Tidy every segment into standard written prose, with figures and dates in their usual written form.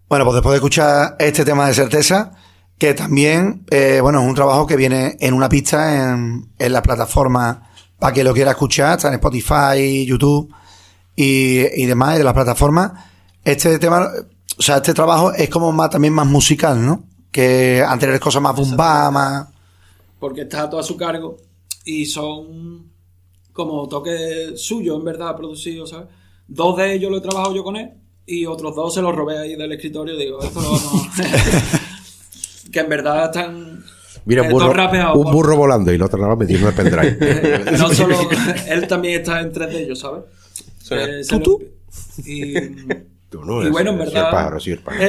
Bueno, pues después de escuchar este tema de Certeza, que también, bueno, es un trabajo que viene en una pista en la plataforma para que lo quiera escuchar, está en Spotify, YouTube y demás, y de las plataformas. Este tema, o sea, este trabajo es como más, también más musical, ¿no? Que anteriores cosas más boom bap, más... Porque está todo a su cargo y son como toques suyos, en verdad, producidos, ¿sabes? 2 de ellos lo he trabajado yo con él y otros 2 se los robé ahí del escritorio. Digo, esto lo vamos que en verdad están... Mira, un burro volando y lo otro lado metiendo el pendrive. No solo... Él también está en 3 de ellos, ¿sabes? ¿Tú? Y Sí, bueno, en verdad... el pájaro.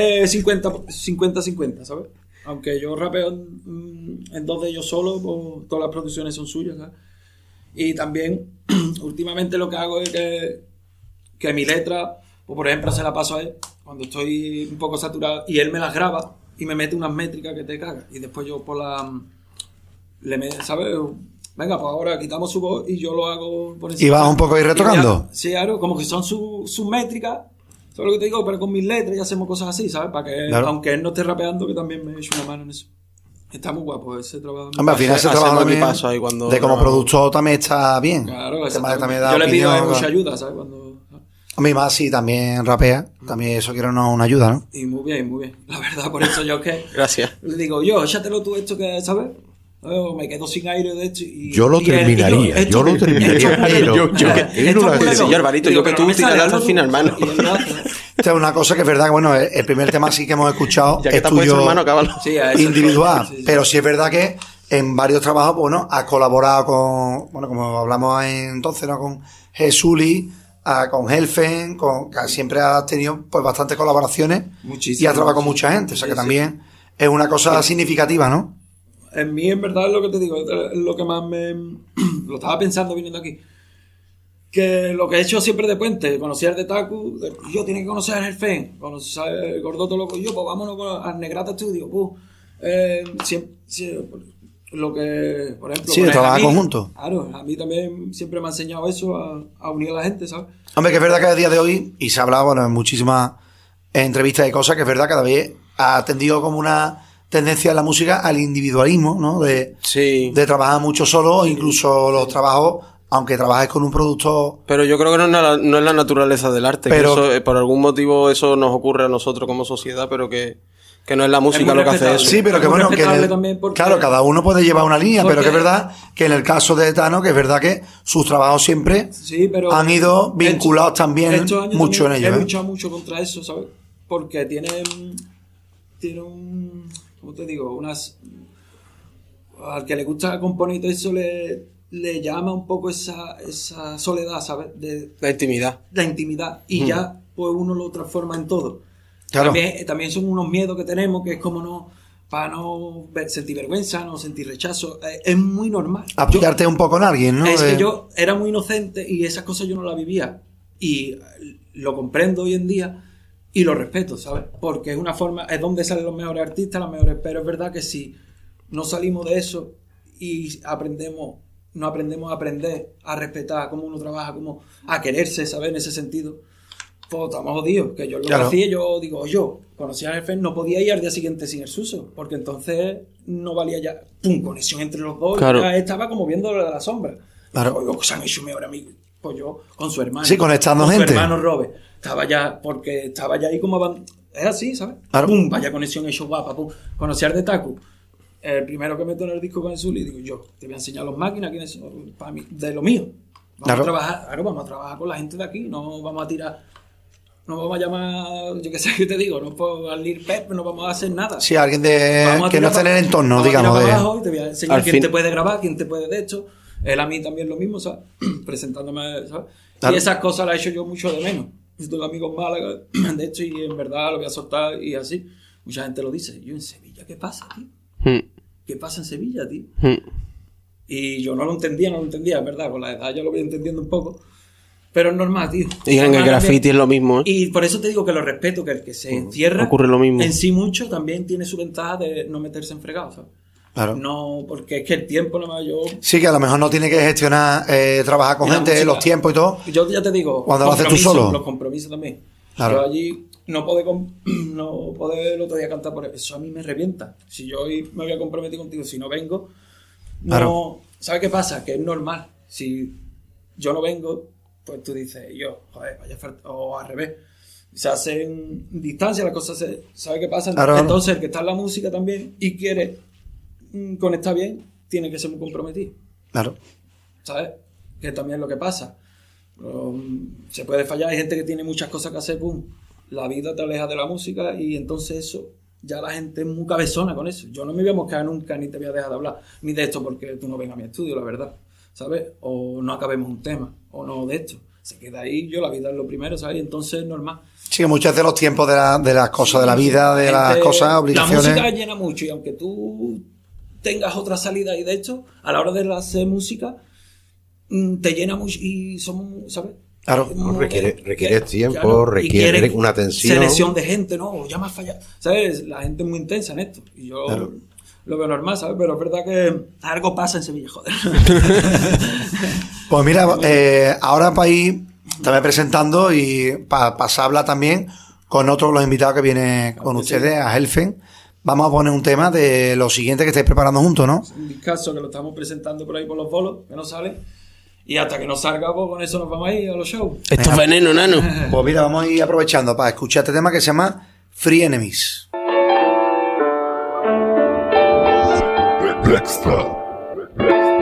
50-50, ¿sabes? Aunque yo rapeo en 2 de ellos solo, pues, todas las producciones son suyas, ¿sabes? Y también, últimamente lo que hago es que mi letra, pues, por ejemplo, se la paso a él cuando estoy un poco saturado y él me las graba y me mete unas métricas que te cagas. Y después yo ¿sabes? Venga, pues ahora quitamos su voz y yo lo hago por encima. ¿Y vas un poco ahí retocando? Sí, claro, como que son sus métricas. Eso es lo que te digo, pero con mis letras y hacemos cosas así, ¿sabes? Para que, claro, aunque él no esté rapeando, que también me eche una mano en eso. Está muy guapo ese trabajo. Hombre, al final ese trabajo también, paso ahí cuando de como productor también está bien. Claro, también yo le pido mucha ayuda, ¿sabes? A mí más, sí, también rapea. También eso quiero una ayuda, ¿no? Y muy bien, muy bien. La verdad, por eso yo que... Gracias. Le digo, échatelo tú esto que, ¿sabes? Me quedo sin aire de esto y... Yo lo terminaría, pero... Señor Barito, yo que tú tiras hasta el final, hermano. Esta es una cosa que es verdad que, bueno, el primer tema sí que hemos escuchado ya que es tuyo, hermano, sí, individual, sí. Pero sí es verdad que en varios trabajos, bueno, has colaborado con, bueno, como hablamos entonces, ¿no? Con Jesuli, con Helfen, que siempre has tenido pues bastantes colaboraciones. Muchísimo, y has trabajado con mucha gente, o sea que también es una cosa significativa, ¿no? En mí, en verdad, es lo que te digo, es lo que más lo estaba pensando viniendo aquí. Que lo que he hecho siempre de puente, conocí al de Taku, yo tenía que conocer al Helfen, conocer al Gordoto Loco, yo, pues vámonos al Negrata Studio, lo que, por ejemplo... Sí, de trabajar conjunto. Claro, a mí también siempre me ha enseñado eso, a unir a la gente, ¿sabes? Hombre, que es verdad que a día de hoy, y se ha hablado, bueno, en muchísimas entrevistas y cosas, que es verdad que cada vez ha tendido como una tendencia en la música al individualismo, ¿no? De trabajar mucho solo, incluso los trabajos, aunque trabajes con un productor... Pero yo creo que no es la naturaleza del arte. Pero que eso, por algún motivo eso nos ocurre a nosotros como sociedad, pero que no es la música lo que hace eso. Sí, pero que bueno, que claro, cada uno puede llevar una línea, pero que es verdad que en el caso de Tano, que es verdad que sus trabajos siempre han ido vinculados también mucho en ellos. He luchado mucho contra eso, ¿sabes? Porque tiene un... ¿Cómo te digo? Al que le gusta componer y todo eso le llama un poco esa soledad, ¿sabes? La intimidad. La intimidad. Y ya, pues uno lo transforma en todo. Claro. También son unos miedos que tenemos, que es como para no sentir vergüenza, no sentir rechazo. Es muy normal. Aplicarte un poco en alguien, ¿no? Es que yo era muy inocente y esas cosas yo no las vivía. Y lo comprendo hoy en día y lo respeto, ¿sabes? Porque es una forma, es donde salen los mejores artistas, las mejores. Pero es verdad que si no salimos de eso y no aprendemos a aprender, a respetar cómo uno trabaja, cómo a quererse, ¿sabes? En ese sentido, pues estamos jodidos. Que yo lo hacía, yo conocía al jefe, no podía ir al día siguiente sin el Suso, porque entonces no valía ya, conexión entre los dos, claro. Ya estaba como viendo lo de la sombra. Claro. Oigo, se han hecho mejor amigo. Pues yo, con su hermano. Sí, conectando con gente. Su hermano Robert. Estaba ya ahí como... Es así, ¿sabes? Claro. Pum, vaya conexión hecho guapa, pum. Conocí al de Taku. El primero que meto en el disco con el Zuli, digo yo, te voy a enseñar las máquinas, quiénes son, para mí, de lo mío. Vamos a trabajar con la gente de aquí, no vamos a tirar, no vamos a llamar, yo qué sé, ¿qué te digo? No puedo al Lil Pep, no vamos a hacer nada. Sí, alguien que no esté en el entorno, digamos. Abajo y te voy a enseñar quién te puede grabar, quién te puede de esto. Él a mí también lo mismo, ¿sabes? Presentándome, ¿sabes? Claro. Y esas cosas las he hecho yo mucho de menos. Yo tengo amigos Málaga, de hecho, y en verdad lo voy a soltar y así. Mucha gente lo dice. Yo en Sevilla, ¿qué pasa, tío? ¿Qué pasa en Sevilla, tío? Y yo no lo entendía, es verdad. Con la edad ya lo voy entendiendo un poco. Pero es normal, tío. Y en el graffiti es lo mismo, ¿eh? Y por eso te digo que lo respeto, que el que se encierra ocurre lo mismo. En sí mucho también tiene su ventaja de no meterse en fregado, ¿sabes? Claro. No, porque es que el tiempo nada más yo... Sí, que a lo mejor no tiene que gestionar, trabajar con gente, música, los tiempos y todo. Yo ya te digo, cuando lo haces tú solo. Los compromisos también. Claro. Yo allí no poder el otro día cantar por eso a mí me revienta. Si yo hoy me voy a comprometer contigo, si no vengo, no. Claro. ¿Sabes qué pasa? Que es normal. Si yo no vengo, pues tú dices, joder, vaya falta, o al revés. Se hacen distancia, las cosas ¿sabes qué pasa? Claro. Entonces el que está en la música también y quiere conectar bien, tiene que ser muy comprometido. Claro. ¿Sabes? Que también es lo que pasa. Se puede fallar, hay gente que tiene muchas cosas que hacer, pum, la vida te aleja de la música y entonces eso, ya la gente es muy cabezona con eso. Yo no me voy a mosquear nunca ni te voy a dejar de hablar, ni de esto porque tú no vengas a mi estudio, la verdad, ¿sabes? O no acabemos un tema, o no de esto. Se queda ahí, la vida es lo primero, ¿sabes? Y entonces es normal. Sí, que muchas de los tiempos de las cosas de la vida, de las cosas, obligaciones. La música llena mucho y aunque tú tengas otra salida y de hecho, a la hora de hacer música, te llena mucho y somos, ¿sabes? Claro, requiere tiempo, claro, requiere una atención. Selección de gente, ¿no? Ya me has fallado. ¿Sabes? La gente es muy intensa en esto. Y yo lo veo normal, ¿sabes? Pero es verdad que algo pasa en Sevilla, joder. Pues mira, ahora para ir también presentando y para pasar a hablar también con otros de los invitados que vienen con ustedes, a Helfen. Vamos a poner un tema de lo siguiente que estáis preparando juntos, ¿no? Es un discazo que lo estamos presentando por ahí por los bolos, que no sale. Y hasta que nos salga, pues con eso nos vamos a ir a los shows. Esto es veneno, nano. Pues mira, vamos a ir aprovechando para escuchar este tema que se llama Free Enemies. Blackstar.